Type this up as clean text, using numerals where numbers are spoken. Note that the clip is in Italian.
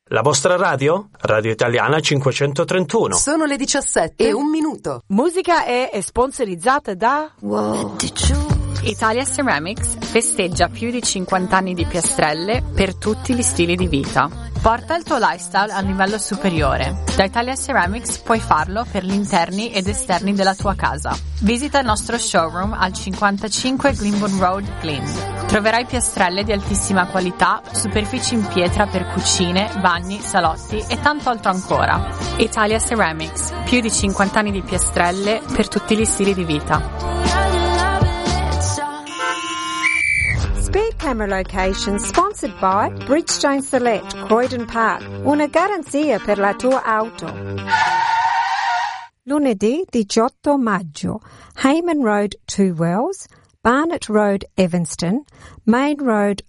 La vostra radio? Radio Italiana 531. Sono le 17:01. Musica è sponsorizzata da Italia Ceramics festeggia più di 50 anni di piastrelle per tutti gli stili di vita. Porta il tuo lifestyle a livello superiore. Da Italia Ceramics puoi farlo per gli interni ed esterni della tua casa. Visita il nostro showroom al 55 Glenbourne Road, Glyn. Troverai piastrelle di altissima qualità, superfici in pietra per cucine, bagni, salotti e tanto altro ancora. Italia Ceramics, più di 50 anni di piastrelle per tutti gli stili di vita. Speed Camera Location sponsored by Bridgestone Select, Croydon Park. Una garanzia per la tua auto. Lunedì 18 maggio, Hayman Road, Two Wells, Barnet Road, Evanston, Main Road,